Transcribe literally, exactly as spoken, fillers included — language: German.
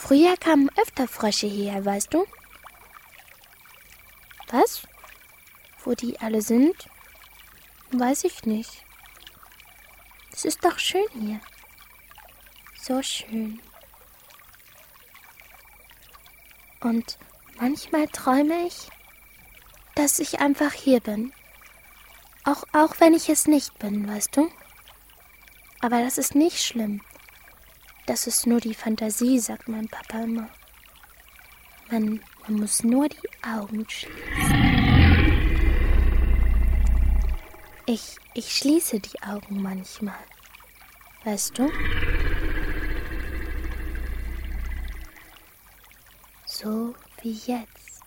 Früher kamen öfter Frösche hierher, weißt du? Was? Wo die alle sind? Weiß ich nicht. Es ist doch schön hier. So schön. Und manchmal träume ich, dass ich einfach hier bin. Auch, auch wenn ich es nicht bin, weißt du? Aber das ist nicht schlimm. Das ist nur die Fantasie, sagt mein Papa immer. Man, man muss nur die Augen schließen. Ich, ich schließe die Augen manchmal. Weißt du? So wie jetzt.